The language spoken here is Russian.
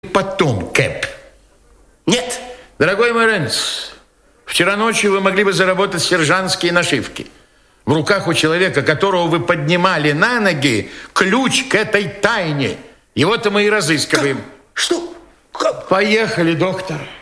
потом, Кэп. Нет. Дорогой мой Рэнс, вчера ночью вы могли бы заработать сержантские нашивки. В руках у человека, которого вы поднимали на ноги, ключ к этой тайне. Его-то мы и разыскиваем. Что? Как? Поехали, доктор.